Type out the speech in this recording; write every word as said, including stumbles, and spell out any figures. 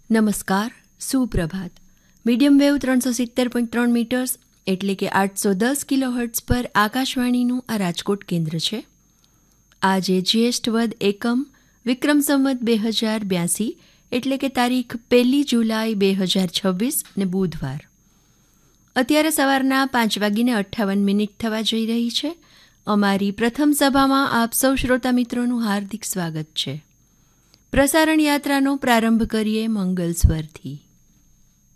નમસ્કાર, સુપ્રભાત. Medium wave ત્રણસો સિત્તેર પોઈન્ટ ત્રણ મીટર્સ એટલે કે આઠસો દસ કિલો હર્ટ્ઝ પર આકાશવાણીનું આ રાજકોટ કેન્દ્ર છે. આજે જ્યેષ્ઠ વદ એકમ વિક્રમ સંવત બે હજાર બ્યાસી એટલે કે તારીખ પહેલી જુલાઈ બે હજાર છવ્વીસ ને બુધવાર. અત્યારે સવારના પાંચ વાગીને અઠ્ઠાવન મિનિટ થવા જઈ રહી છે. અમારી પ્રથમ સભામાં આપ સૌ શ્રોતા મિત્રોનું હાર્દિક સ્વાગત છે. પ્રસારણ યાત્રાનો પ્રારંભ કરીએ મંગલ સ્વરથી.